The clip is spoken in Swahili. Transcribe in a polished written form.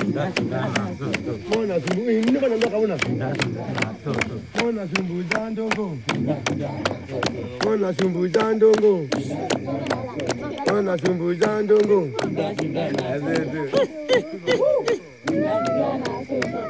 Mona sumbu ini mana nak kau nak? Mona sumbu jandongo. Mona sumbu jandongo. Mona sumbu jandongo.